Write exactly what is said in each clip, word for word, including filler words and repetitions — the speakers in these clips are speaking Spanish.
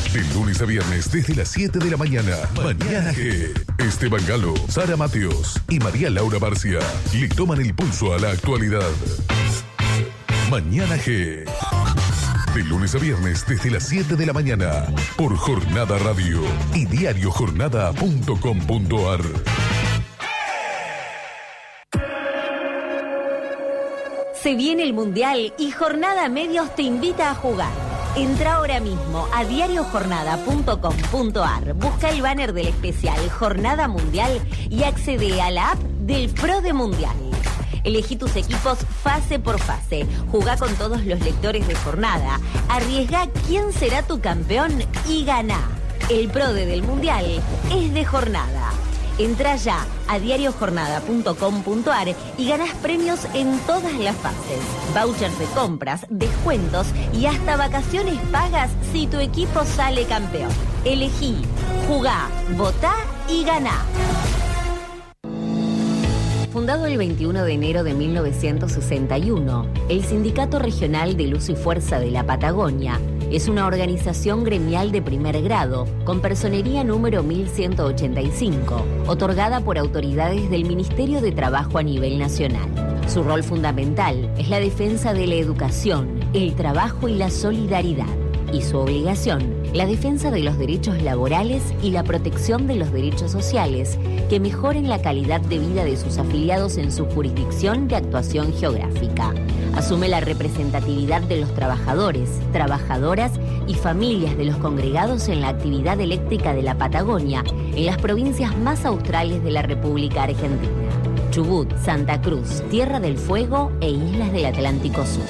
De lunes a viernes desde las siete de la mañana. Mañana G. Esteban Galo, Sara Mateos y María Laura Barcia le toman el pulso a la actualidad. Mañana G. De lunes a viernes desde las siete de la mañana. Por Jornada Radio y diario jornada punto com punto ar. Se viene el Mundial y Jornada Medios te invita a jugar. Entra ahora mismo a diario jornada punto com punto ar, busca el banner del especial Jornada Mundial y accede a la app del Pro de Mundial. Elegí tus equipos fase por fase, jugá con todos los lectores de jornada, arriesgá quién será tu campeón y ganá. El Pro de del Mundial es de jornada. Entra ya a diario jornada punto com punto ar y ganás premios en todas las fases. Vouchers de compras, descuentos y hasta vacaciones pagas si tu equipo sale campeón. Elegí, jugá, votá y ganá. Fundado el veintiuno de enero de mil novecientos sesenta y uno, el Sindicato Regional de Luz y Fuerza de la Patagonia es una organización gremial de primer grado, con personería número mil ciento ochenta y cinco, otorgada por autoridades del Ministerio de Trabajo a nivel nacional. Su rol fundamental es la defensa de la educación, el trabajo y la solidaridad. Y su obligación, la defensa de los derechos laborales y la protección de los derechos sociales que mejoren la calidad de vida de sus afiliados en su jurisdicción de actuación geográfica. Asume la representatividad de los trabajadores, trabajadoras y familias de los congregados en la actividad eléctrica de la Patagonia en las provincias más australes de la República Argentina: Chubut, Santa Cruz, Tierra del Fuego e Islas del Atlántico Sur.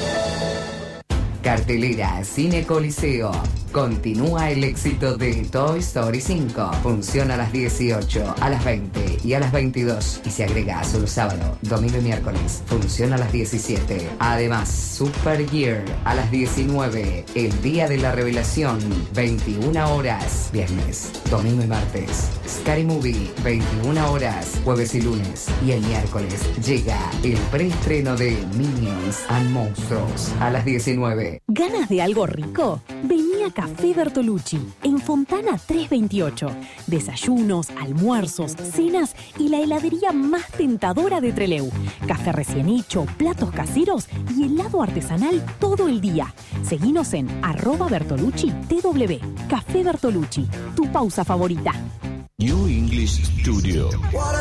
Cartelera Cine Coliseo. Continúa el éxito de Toy Story cinco. Funciona a las dieciocho, a las veinte y a las veintidós. Y se agrega solo sábado, domingo y miércoles. Funciona a las diecisiete. Además, Super Gear a las diecinueve. El día de la revelación, veintiuna horas. Viernes, domingo y martes. Scary Movie, veintiuna horas. Jueves y lunes. Y el miércoles llega el preestreno de Minions and Monstruos a las diecinueve. ¿Ganas de algo rico? Vení a Café Bertolucci, en Fontana trescientos veintiocho. Desayunos, almuerzos, cenas y la heladería más tentadora de Trelew. Café recién hecho, platos caseros y helado artesanal todo el día. Seguinos en arroba Bertolucci T W. Café Bertolucci, tu pausa favorita. New English Studio.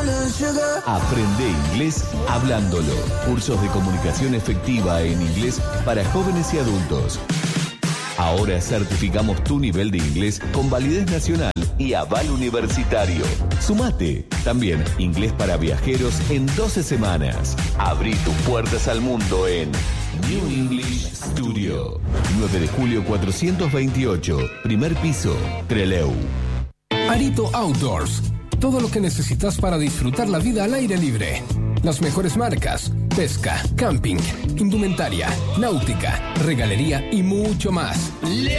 Aprende inglés hablándolo. Cursos de comunicación efectiva en inglés para jóvenes y adultos. Ahora certificamos tu nivel de inglés con validez nacional y aval universitario. Sumate. También inglés para viajeros en doce semanas. Abrí tus puertas al mundo en New English Studio. nueve de julio cuatrocientos veintiocho. Primer piso, Trelew. Arito Outdoors. Todo lo que necesitas para disfrutar la vida al aire libre. Las mejores marcas: pesca, camping, indumentaria, náutica, regalería y mucho más.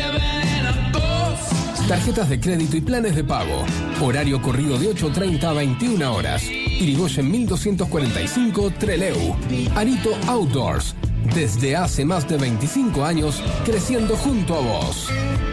Tarjetas de crédito y planes de pago. Horario corrido de ocho treinta a veintiuna horas. Irigoyen mil doscientos cuarenta y cinco, Trelew. Arito Outdoors. Desde hace más de veinticinco años, creciendo junto a vos.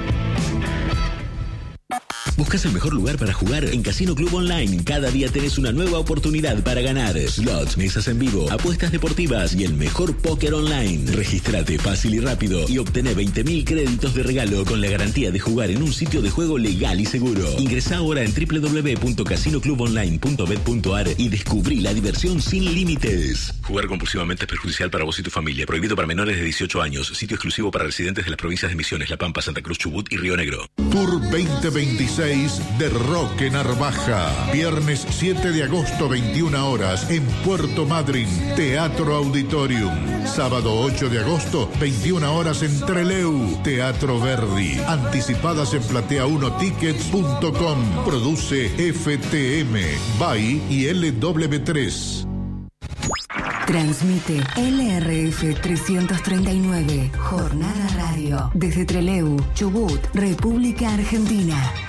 ¿Buscas el mejor lugar para jugar? En Casino Club Online. Cada día tenés una nueva oportunidad para ganar. Slots, mesas en vivo, apuestas deportivas y el mejor póker online. Regístrate fácil y rápido y obtené veinte mil créditos de regalo con la garantía de jugar en un sitio de juego legal y seguro. Ingresá ahora en doble u doble u doble u punto casino club online punto bet punto ar y descubrí la diversión sin límites. Jugar compulsivamente es perjudicial para vos y tu familia. Prohibido para menores de dieciocho años. Sitio exclusivo para residentes de las provincias de Misiones, La Pampa, Santa Cruz, Chubut y Río Negro. Tour veinte veintiséis de Roque Narvaja. Viernes siete de agosto, veintiuna horas, en Puerto Madryn, Teatro Auditorium. Sábado ocho de agosto, veintiuna horas, en Trelew, Teatro Verdi. Anticipadas en platea uno tickets punto com. Produce F T M, B A I y L W tres. Transmite L R F trescientos treinta y nueve, Jornada Radio, desde Trelew, Chubut, República Argentina.